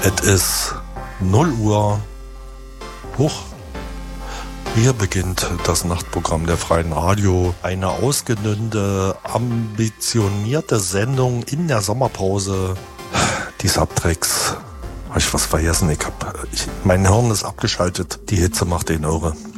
Es ist 0 Uhr. Huch. Hier beginnt das Nachtprogramm der Freien Radio. Eine ausgedünnte, ambitionierte Sendung in der Sommerpause. Die Subtracks. Habe ich was vergessen? Mein Hirn ist abgeschaltet. Die Hitze macht den irre.